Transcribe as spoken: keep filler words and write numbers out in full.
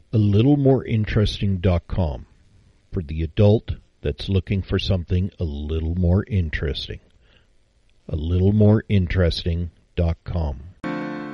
a little more interesting dot com for the adult that's looking for something a little more interesting. a little more interesting dot com.